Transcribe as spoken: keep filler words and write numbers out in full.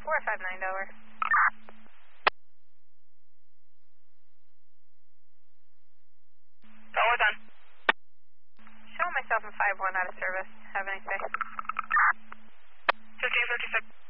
four five nine over. Tower done. Show myself in five one out of service. Have a nice day. fifteen fifty-six.